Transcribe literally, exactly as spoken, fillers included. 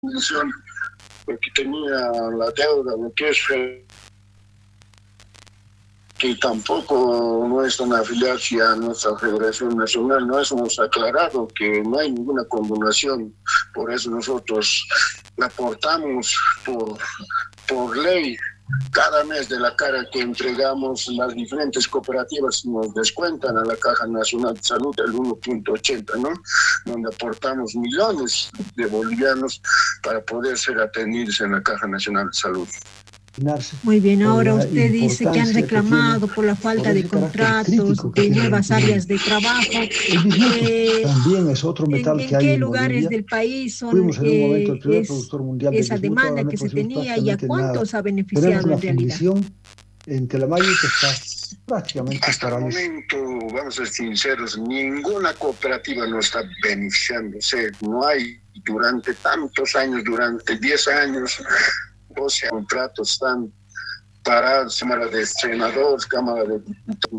porque tenía la deuda, lo que es que tampoco no es una afiliación a nuestra Federación Nacional, no hemos aclarado que no hay ninguna condonación, por eso nosotros la aportamos por, por ley. Cada mes de la cara que entregamos, las diferentes cooperativas nos descuentan a la Caja Nacional de Salud el uno punto ochenta, ¿no? Donde aportamos millones de bolivianos para poder ser atendidos en la Caja Nacional de Salud. Muy bien, ahora usted dice que han reclamado por la falta de contratos, de nuevas áreas de trabajo. Eh, también es otro metal ¿En, que en hay qué en lugares Bolivia. del país son Fuimos en un momento el eh, primer es, productor mundial de esa bismuto, ahora demanda no que se producimos tenía y a cuántos nada. ha Tenemos beneficiado una en realidad? fundición en Telamayo que está prácticamente hasta el momento, vamos a ser sinceros, ninguna cooperativa nos está beneficiándose. No hay durante tantos años, durante diez años, doce contratos están parados, Cámara de Senadores, Cámara de Diputados,